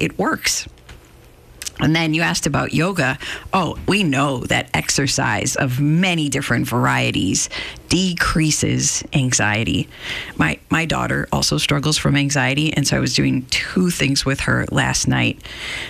it works. And then you asked about yoga. Oh, we know that exercise of many different varieties decreases anxiety. My daughter also struggles from anxiety, and so I was doing two things with her last night.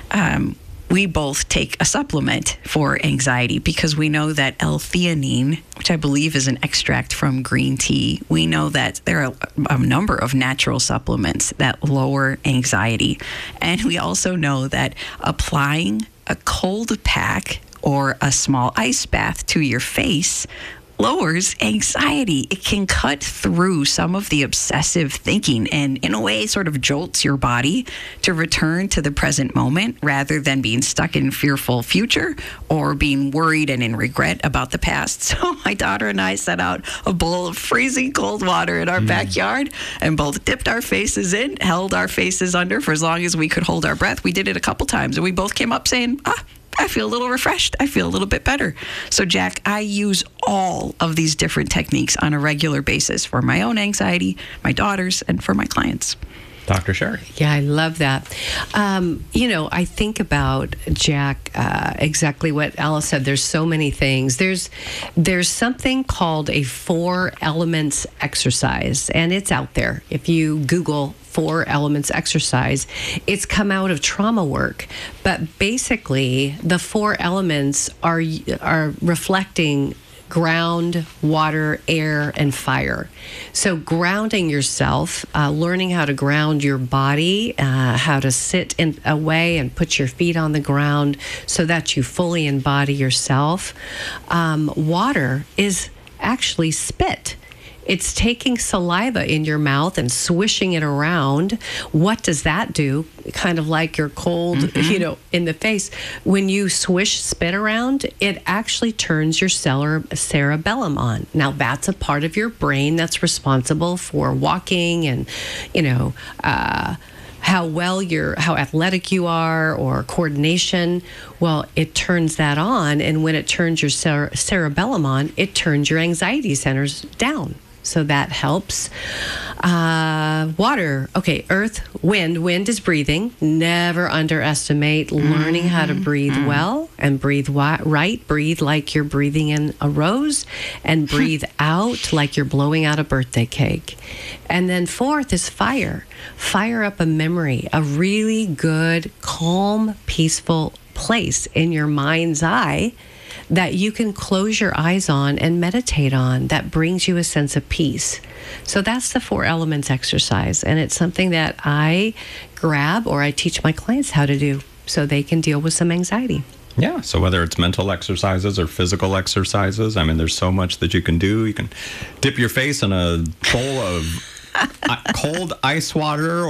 We both take a supplement for anxiety because we know that L-theanine, which I believe is an extract from green tea, we know that there are a number of natural supplements that lower anxiety. And we also know that applying a cold pack or a small ice bath to your face lowers anxiety. It can cut through some of the obsessive thinking and in a way sort of jolts your body to return to the present moment rather than being stuck in fearful future or being worried and in regret about the past. So my daughter and I set out a bowl of freezing cold water in our backyard and both dipped our faces in, held our faces under for as long as we could hold our breath. We did it a couple times and we both came up saying, I feel a little refreshed. I feel a little bit better. So, Jack, I use all of these different techniques on a regular basis for my own anxiety, my daughter's, and for my clients. Dr. Sherry. Yeah, I love that. I think about, Jack, exactly what Alice said. There's so many things. There's something called a 4 elements exercise, and it's out there. If you Google 4 elements exercise, it's come out of trauma work. But basically, the 4 elements are reflecting ground, water, air, and fire. So grounding yourself, learning how to ground your body, how to sit away and put your feet on the ground so that you fully embody yourself. Water is actually spit. It's taking saliva in your mouth and swishing it around. What does that do? Kind of like your cold, in the face. When you swish spit around, it actually turns your cerebellum on. Now, that's a part of your brain that's responsible for walking and, how athletic you are or coordination. Well, it turns that on. And when it turns your cerebellum on, it turns your anxiety centers down. So that helps. Water. Okay, earth, wind. Wind is breathing. Never underestimate learning how to breathe well and breathe right. Breathe like you're breathing in a rose and breathe out like you're blowing out a birthday cake. And then 4th is fire. Fire up a memory, a really good, calm, peaceful place in your mind's eye that you can close your eyes on and meditate on, that brings you a sense of peace. So that's the 4 elements exercise, and it's something that I grab or I teach my clients how to do so they can deal with some anxiety. Yeah, so whether it's mental exercises or physical exercises, I mean, there's so much that you can do. You can dip your face in a bowl of cold ice water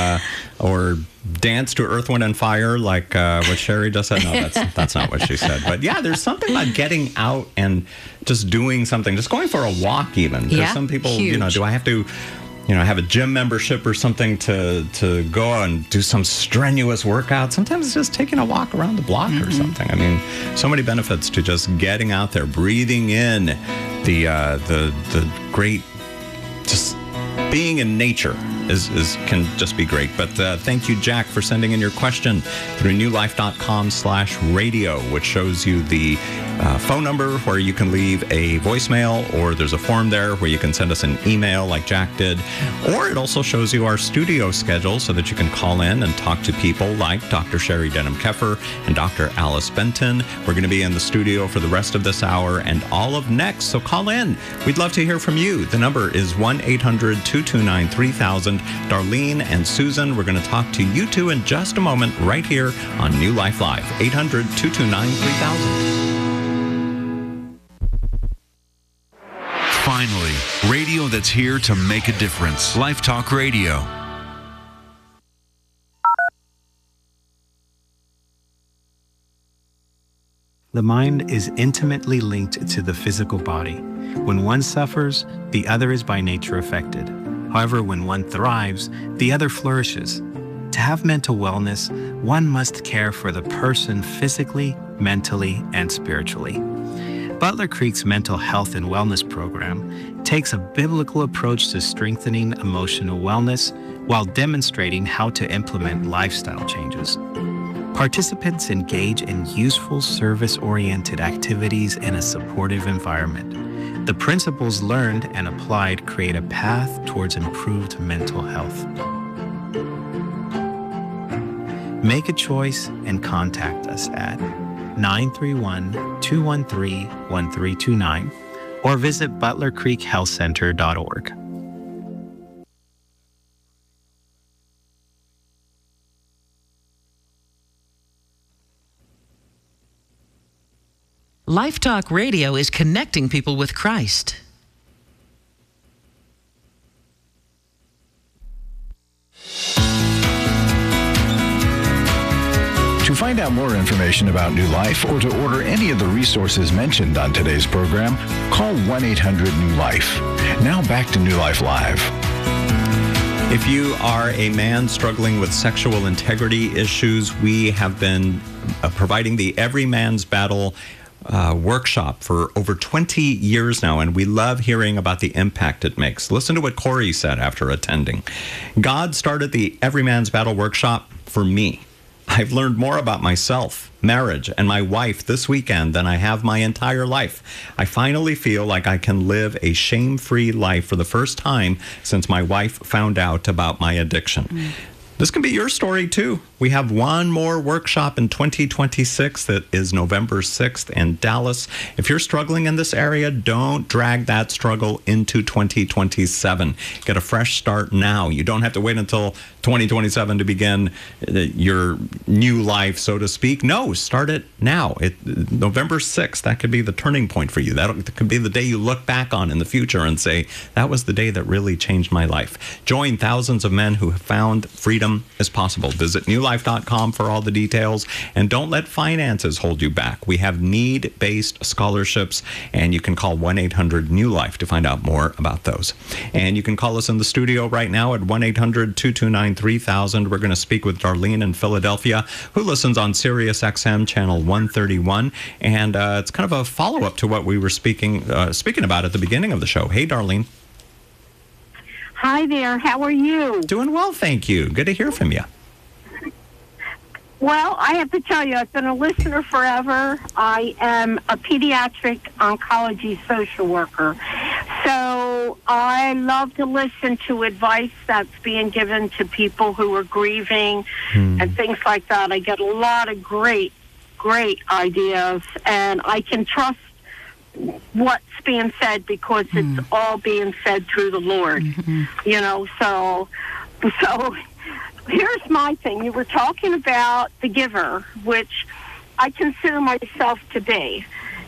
or dance to Earth, Wind, and Fire like what Sherry just said. No, that's not what she said. But yeah, there's something about getting out and just doing something, just going for a walk even. There's some people, huge. Do I have to have a gym membership or something to go and do some strenuous workout? Sometimes it's just taking a walk around the block or something. I mean, so many benefits to just getting out there, breathing in the great, just being in nature can just be great. But thank you, Jack, for sending in your question through newlife.com/radio, which shows you the phone number where you can leave a voicemail, or there's a form there where you can send us an email like Jack did, or it also shows you our studio schedule so that you can call in and talk to people like Dr. Sherry Denham-Keffer and Dr. Alice Benton. We're going to be in the studio for the rest of this hour and all of next, so call in. We'd love to hear from you. The number is 1-800-229-3000. Darlene and Susan, we're going to talk to you two in just a moment right here on New Life Live. 800-229-3000. Finally, radio that's here to make a difference. Life Talk Radio. The mind is intimately linked to the physical body. When one suffers, the other is by nature affected. However, when one thrives, the other flourishes. To have mental wellness, one must care for the person physically, mentally, and spiritually. Butler Creek's mental health and wellness program takes a biblical approach to strengthening emotional wellness, while demonstrating how to implement lifestyle changes. Participants engage in useful service-oriented activities in a supportive environment. The principles learned and applied create a path towards improved mental health. Make a choice and contact us at 931-213-1329 or visit butlercreekhealthcenter.org. Life Talk Radio is connecting people with Christ. To find out more information about New Life or to order any of the resources mentioned on today's program, call 1-800-NEW-LIFE. Now back to New Life Live. If you are a man struggling with sexual integrity issues, we have been providing the Every Man's Battle workshop for over 20 years now, and we love hearing about the impact it makes. Listen to what Corey said after attending. God started the Every Man's Battle workshop for me. I've learned more about myself, marriage, and my wife this weekend than I have my entire life. I finally feel like I can live a shame-free life for the first time since my wife found out about my addiction. This can be your story, too. We have one more workshop in 2026 that is November 6th in Dallas. If you're struggling in this area, don't drag that struggle into 2027. Get a fresh start now. You don't have to wait until 2027 to begin your new life, so to speak. No, start it now. November 6th, that could be the turning point for you. That could be the day you look back on in the future and say, that was the day that really changed my life. Join thousands of men who have found freedom is possible. Visit newlife.com for all the details, and don't let finances hold you back. We have need-based scholarships, and you can call 1-800-NEW-LIFE to find out more about those. And you can call us in the studio right now at 1-800-229-3000. We're going to speak with Darlene in Philadelphia, who listens on Sirius XM channel 131, and it's kind of a follow-up to what we were speaking about at the beginning of the show. Hey, Darlene. Hi there. How are you? Doing well, thank you. Good to hear from you. Well, I have to tell you, I've been a listener forever. I am a pediatric oncology social worker. So I love to listen to advice that's being given to people who are grieving and things like that. I get a lot of great ideas, and I can trust what's being said because it's all being said through the Lord. You know, so here's my thing. You were talking about the giver, which I consider myself to be.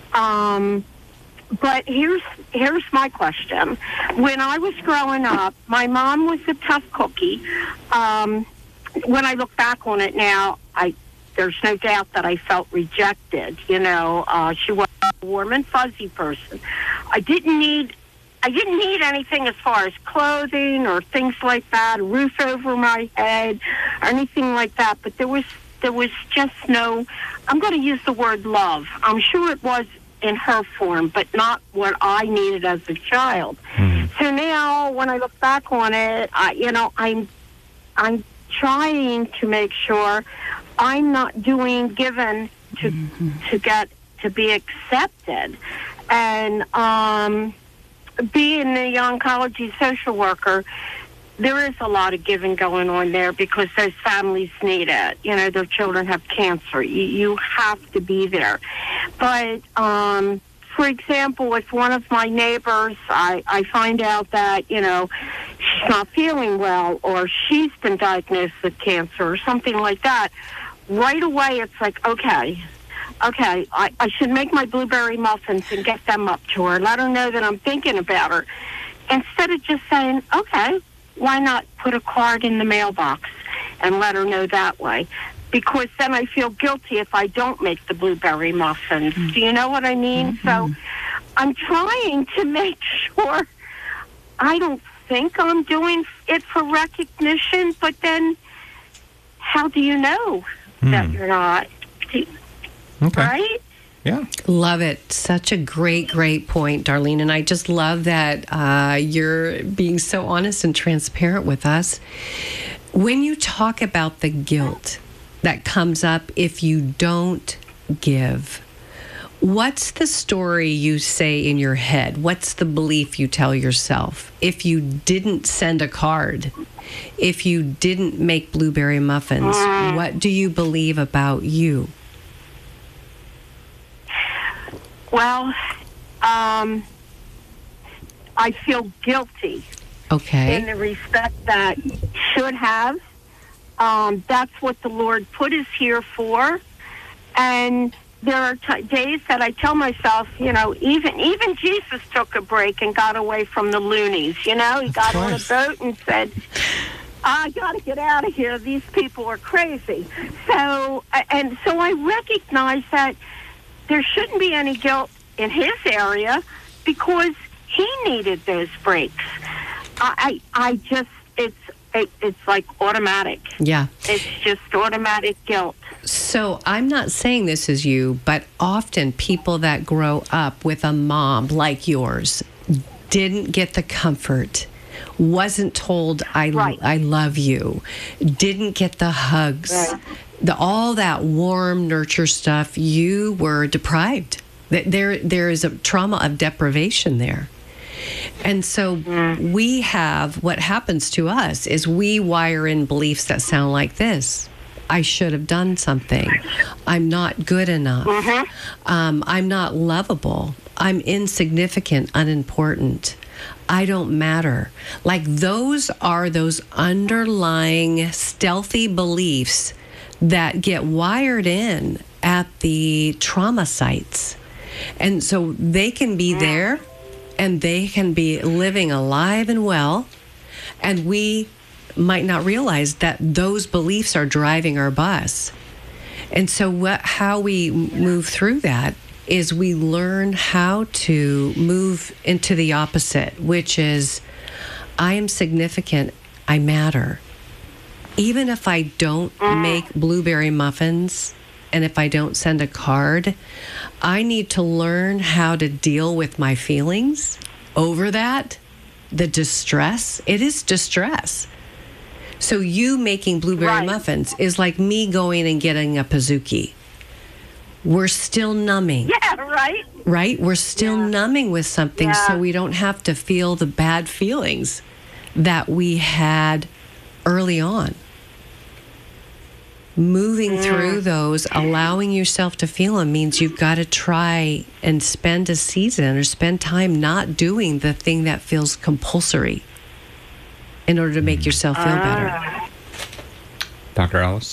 But here's my question. When I was growing up, my mom was a tough cookie. When I look back on it now, there's no doubt that I felt rejected. You know, she was a warm and fuzzy person. I didn't need anything as far as clothing or things like that, a roof over my head, or anything like that. But there was just no, I'm going to use the word love. I'm sure it was in her form, but not what I needed as a child. So now, when I look back on it, I'm trying to make sure I'm not doing given to be accepted. And being the oncology social worker, there is a lot of giving going on there because those families need it. You know, their children have cancer. You have to be there. But, for example, if one of my neighbors, I find out that, you know, she's not feeling well or she's been diagnosed with cancer or something like that, right away it's like, okay, I should make my blueberry muffins and get them up to her. Let her know that I'm thinking about her. Instead of just saying, okay, why not put a card in the mailbox and let her know that way? Because then I feel guilty if I don't make the blueberry muffins. Do you know what I mean? So I'm trying to make sure I don't think I'm doing it for recognition, but then how do you know that you're not? Okay. Right? Yeah. Love it. Such a great point, Darlene. And I just love that you're being so honest and transparent with us. When you talk about the guilt that comes up if you don't give, what's the story you say in your head? What's the belief you tell yourself? If you didn't send a card, if you didn't make blueberry muffins, what do you believe about you? Well, I feel guilty. Okay. In the respect that should have. That's what the Lord put us here for. And there are days that I tell myself, even Jesus took a break and got away from the loonies. He got on a boat and said, I got to get out of here. These people are crazy. So I recognize that there shouldn't be any guilt in his area because he needed those breaks. It's like automatic. Yeah. It's just automatic guilt. So I'm not saying this is you, but often people that grow up with a mom like yours didn't get the comfort, wasn't told I love you, didn't get the hugs, all that warm nurture stuff. You were deprived. There is a trauma of deprivation there. And so we have, what happens to us is we wire in beliefs that sound like this. I should have done something. I'm not good enough. I'm not lovable. I'm insignificant, unimportant. I don't matter. Like those are those underlying stealthy beliefs that get wired in at the trauma sites. And so they can be there and they can be living alive and well, and we might not realize that those beliefs are driving our bus. And so how we move through that is we learn how to move into the opposite, which is, I am significant, I matter. Even if I don't make blueberry muffins, and if I don't send a card, I need to learn how to deal with my feelings over that, the distress. It is distress. So you making blueberry muffins is like me going and getting a Pizookie. We're still numbing. Yeah, right. Right? We're still numbing with something so we don't have to feel the bad feelings that we had early on. Moving through those, allowing yourself to feel them means you've got to try and spend a season or spend time not doing the thing that feels compulsory in order to make yourself feel better. Dr. Alice?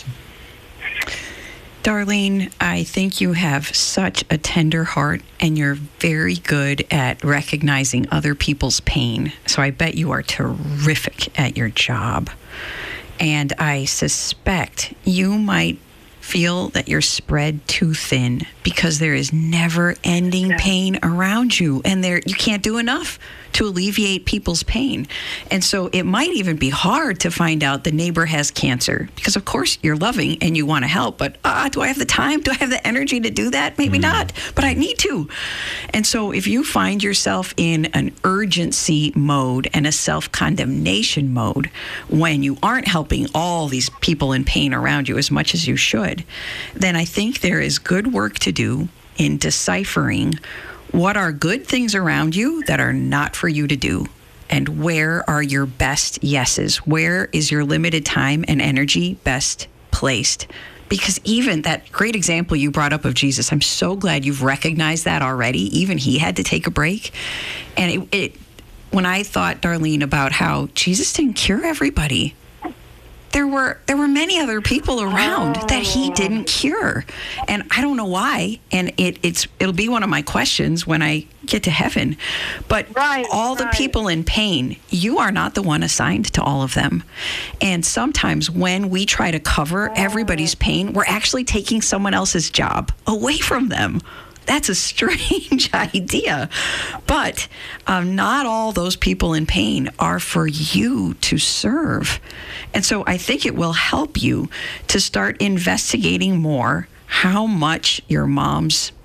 Darlene, I think you have such a tender heart and you're very good at recognizing other people's pain. So I bet you are terrific at your job. And I suspect you might feel that you're spread too thin because there is never-ending pain around you, and you can't do enough to alleviate people's pain. And so it might even be hard to find out the neighbor has cancer because, of course, you're loving and you want to help, but do I have the time? Do I have the energy to do that? Maybe not, but I need to. And so if you find yourself in an urgency mode and a self-condemnation mode when you aren't helping all these people in pain around you as much as you should, then I think there is good work to do in deciphering what are good things around you that are not for you to do, and where are your best yeses? Where is your limited time and energy best placed? Because even that great example you brought up of Jesus, I'm so glad you've recognized that already. Even he had to take a break. And when I thought, Darlene, about how Jesus didn't cure everybody, there were many other people around that he didn't cure, and I don't know why. And it'll be one of my questions when I get to heaven. But all the people in pain, you are not the one assigned to all of them. And sometimes when we try to cover everybody's pain, we're actually taking someone else's job away from them. That's a strange idea. But not all those people in pain are for you to serve. And so I think it will help you to start investigating more how much your mom's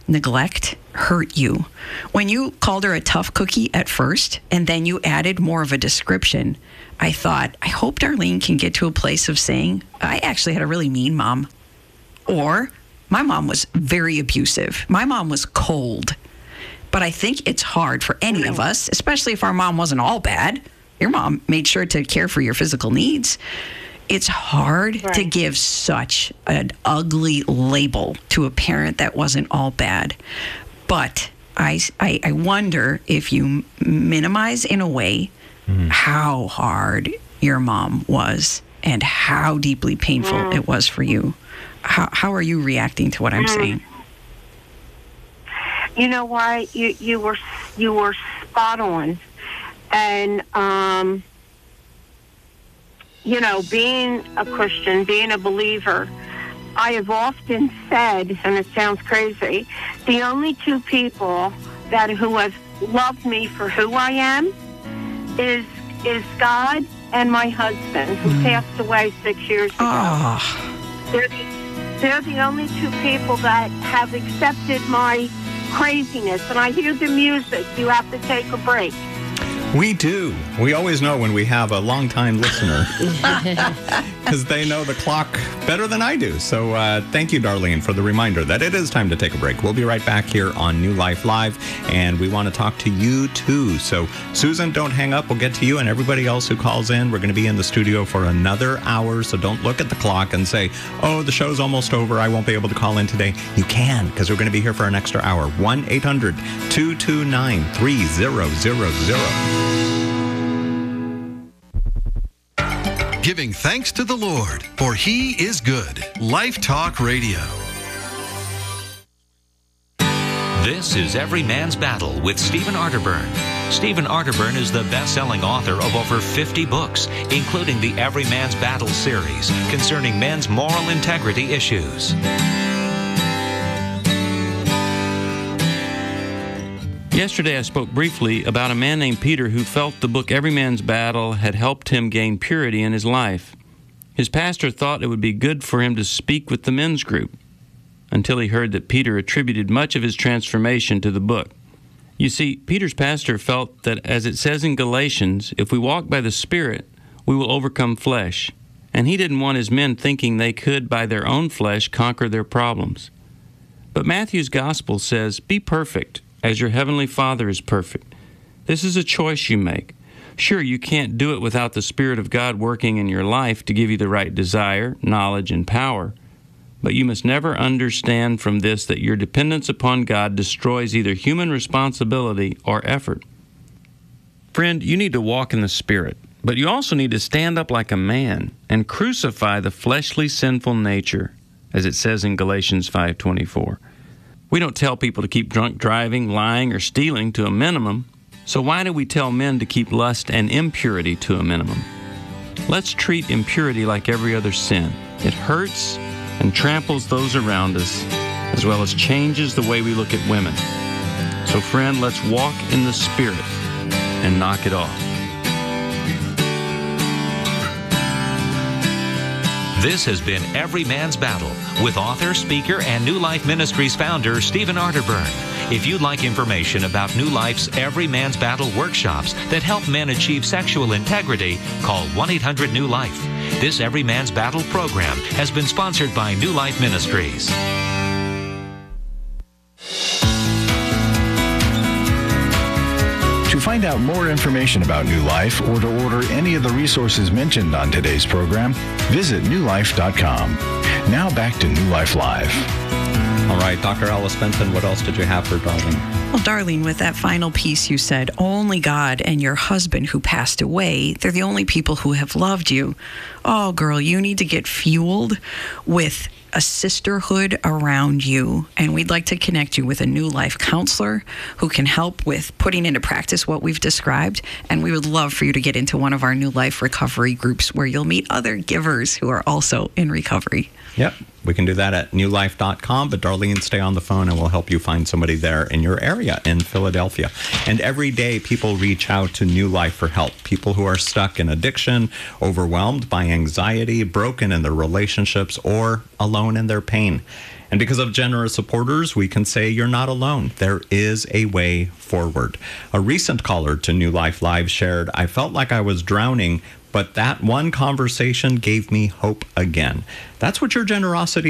neglect hurt you. When you called her a tough cookie at first, and then you added more of a description, I thought, I hope Darlene can get to a place of saying, I actually had a really mean mom. Or, my mom was very abusive. My mom was cold. But I think it's hard for any of us, especially if our mom wasn't all bad. Your mom made sure to care for your physical needs. It's hard to give such an ugly label to a parent that wasn't all bad. But I wonder if you minimize in a way how hard your mom was and how deeply painful it was for you. How are you reacting to what I'm saying? You know why? You were spot on. And you know, being a Christian, being a believer, I have often said, and it sounds crazy, the only two people who have loved me for who I am is God and my husband, who passed away 6 years ago. Oh. They're the only two people that have accepted my craziness. And I hear the music. You have to take a break. We do. We always know when we have a longtime listener because they know the clock better than I do. So thank you, Darlene, for the reminder that it is time to take a break. We'll be right back here on New Life Live, and we want to talk to you too. So Susan, don't hang up. We'll get to you and everybody else who calls in. We're going to be in the studio for another hour, so don't look at the clock and say, oh, the show's almost over. I won't be able to call in today. You can, because we're going to be here for an extra hour. 1-800-229-3000. Giving thanks to the Lord, for He is good. Life Talk Radio. This is Every Man's Battle with Stephen Arterburn. Stephen Arterburn is the best-selling author of over 50 books, including the Every Man's Battle series concerning men's moral integrity issues. Yesterday, I spoke briefly about a man named Peter who felt the book Every Man's Battle had helped him gain purity in his life. His pastor thought it would be good for him to speak with the men's group, until he heard that Peter attributed much of his transformation to the book. You see, Peter's pastor felt that, as it says in Galatians, if we walk by the Spirit, we will overcome flesh. And he didn't want his men thinking they could, by their own flesh, conquer their problems. But Matthew's gospel says, be perfect, as your heavenly Father is perfect. This is a choice you make. Sure, you can't do it without the Spirit of God working in your life to give you the right desire, knowledge, and power. But you must never understand from this that your dependence upon God destroys either human responsibility or effort. Friend, you need to walk in the Spirit, but you also need to stand up like a man and crucify the fleshly sinful nature, as it says in Galatians 5:24. We don't tell people to keep drunk driving, lying, or stealing to a minimum. So why do we tell men to keep lust and impurity to a minimum? Let's treat impurity like every other sin. It hurts and tramples those around us, as well as changes the way we look at women. So friend, let's walk in the Spirit and knock it off. This has been Every Man's Battle with author, speaker, and New Life Ministries founder Stephen Arterburn. If you'd like information about New Life's Every Man's Battle workshops that help men achieve sexual integrity, call 1-800-NEW-LIFE. This Every Man's Battle program has been sponsored by New Life Ministries. To find out more information about New Life or to order any of the resources mentioned on today's program, visit newlife.com. Now back to New Life Live. All right, Dr. Alice Benson, what else did you have for Darlene? Well, Darlene, with that final piece you said, only God and your husband who passed away, they're the only people who have loved you. Oh, girl, you need to get fueled with a sisterhood around you, and we'd like to connect you with a New Life counselor who can help with putting into practice what we've described, and we would love for you to get into one of our New Life recovery groups where you'll meet other givers who are also in recovery. Yep, we can do that at newlife.com. darlene.com, but Darlene, stay on the phone and we'll help you find somebody there in your area in Philadelphia. And every day people reach out to New Life for help. People who are stuck in addiction, overwhelmed by anxiety, broken in their relationships, or alone in their pain. And because of generous supporters, we can say you're not alone. There is a way forward. A recent caller to New Life Live shared, "I felt like I was drowning, but that one conversation gave me hope again." That's what your generosity